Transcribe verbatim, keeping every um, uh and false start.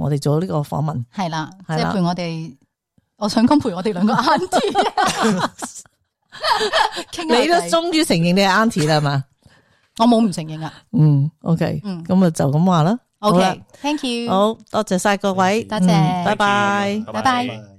同我哋做呢個訪問。 係啦，即係陪我哋，我想講陪我哋兩個 auntie 你都終於承認你係 auntie 啦嘛？ 我冇唔承認啊。 嗯 ，OK，嗯，咁啊就咁話啦。 OK，thank you， 好多謝晒各位， 多謝， 拜拜， 拜拜。